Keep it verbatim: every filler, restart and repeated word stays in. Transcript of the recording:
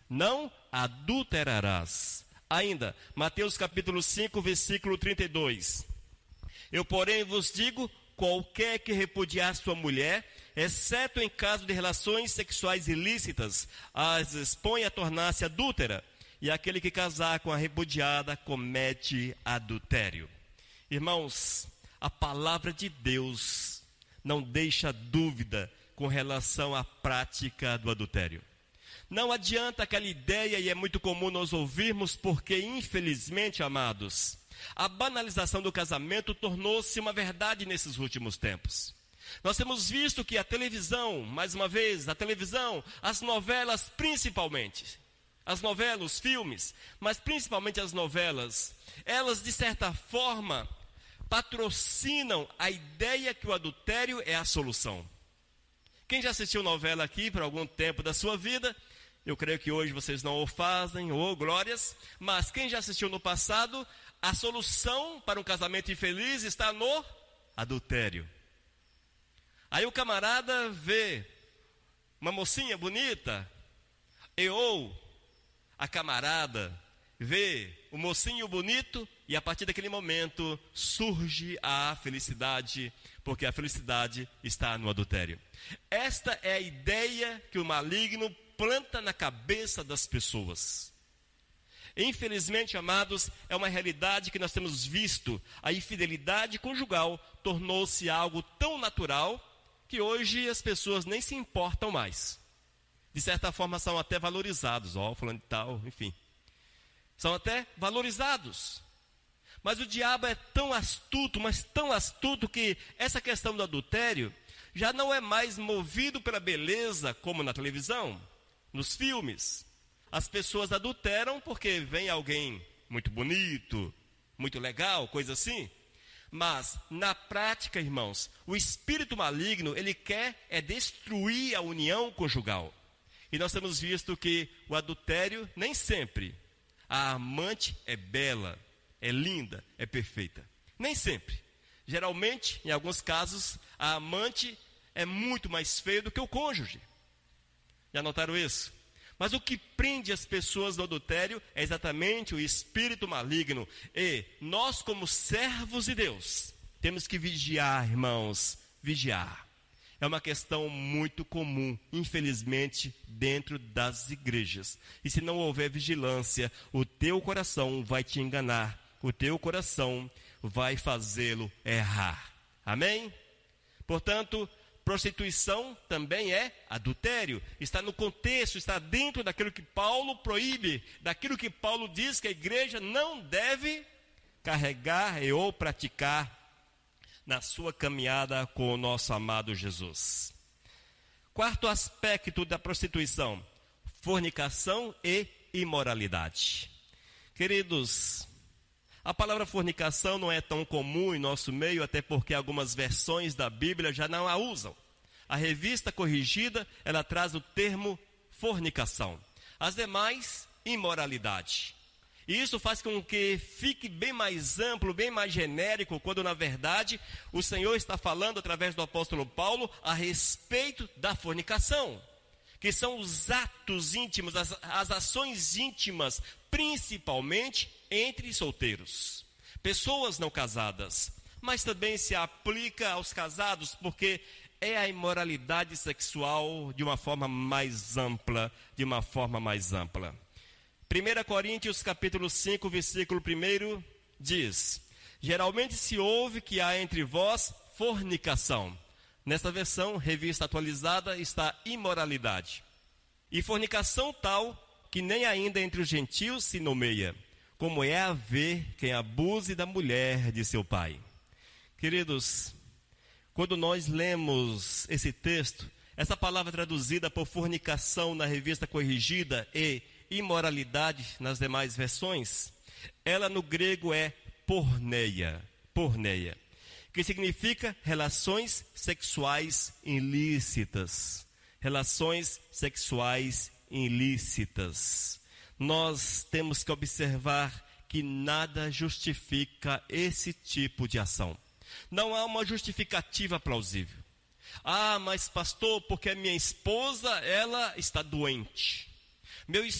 não adulterarás. Ainda, Mateus capítulo cinco, versículo trinta e dois. Eu, porém, vos digo, qualquer que repudiar sua mulher, exceto em caso de relações sexuais ilícitas, as expõe a tornar-se adúltera, e aquele que casar com a repudiada comete adultério. Irmãos, a palavra de Deus não deixa dúvida com relação à prática do adultério. Não adianta aquela ideia, e é muito comum nós ouvirmos, porque infelizmente, amados, a banalização do casamento tornou-se uma verdade nesses últimos tempos. Nós temos visto que a televisão, mais uma vez, a televisão, as novelas principalmente, as novelas, os filmes, mas principalmente as novelas, elas de certa forma patrocinam a ideia que o adultério é a solução. Quem já assistiu novela aqui por algum tempo da sua vida, eu creio que hoje vocês não o fazem, ou glórias, mas quem já assistiu no passado, a solução para um casamento infeliz está no adultério. Aí o camarada vê uma mocinha bonita, e ou a camarada vê o mocinho bonito, e a partir daquele momento surge a felicidade, porque a felicidade está no adultério. Esta é a ideia que o maligno planta na cabeça das pessoas. Infelizmente, amados, é uma realidade que nós temos visto. A infidelidade conjugal tornou-se algo tão natural que hoje as pessoas nem se importam mais. De certa forma são até valorizados, ó, fulano de tal, enfim. São até valorizados. Mas o diabo é tão astuto, mas tão astuto, que essa questão do adultério já não é mais movido pela beleza, como na televisão, nos filmes. As pessoas adulteram porque vem alguém muito bonito, muito legal, coisa assim. Mas, na prática, irmãos, o espírito maligno, ele quer é destruir a união conjugal. E nós temos visto que o adultério, nem sempre, a amante é bela, é linda, é perfeita. Nem sempre. Geralmente, em alguns casos, a amante é muito mais feia do que o cônjuge. Já notaram isso? Mas o que prende as pessoas no adultério é exatamente o espírito maligno. E nós, como servos de Deus, temos que vigiar, irmãos, vigiar. É uma questão muito comum, infelizmente, dentro das igrejas. E se não houver vigilância, o teu coração vai te enganar. O teu coração vai fazê-lo errar. Amém? Portanto, prostituição também é adultério. Está no contexto, está dentro daquilo que Paulo proíbe, daquilo que Paulo diz que a igreja não deve carregar e ou praticar na sua caminhada com o nosso amado Jesus. Quarto aspecto da prostituição: fornicação e imoralidade. Queridos, a palavra fornicação não é tão comum em nosso meio, até porque algumas versões da Bíblia já não a usam. A Revista Corrigida, ela traz o termo fornicação. As demais, imoralidade. E isso faz com que fique bem mais amplo, bem mais genérico, quando na verdade o Senhor está falando através do apóstolo Paulo a respeito da fornicação, que são os atos íntimos, as, as ações íntimas, principalmente entre solteiros, pessoas não casadas, mas também se aplica aos casados, porque é a imoralidade sexual de uma forma mais ampla, de uma forma mais ampla. primeira Coríntios capítulo cinco, versículo um diz: geralmente se ouve que há entre vós fornicação. Nesta versão, revista atualizada, está imoralidade. E fornicação tal que nem ainda entre os gentios se nomeia, como é haver quem abuse da mulher de seu pai. Queridos, quando nós lemos esse texto, essa palavra traduzida por fornicação na Revista Corrigida e imoralidade nas demais versões, ela no grego é porneia, porneia, que significa relações sexuais ilícitas, relações sexuais ilícitas. Nós temos que observar que nada justifica esse tipo de ação. Não há uma justificativa plausível. Ah, mas pastor, porque a minha esposa, ela está doente. Meu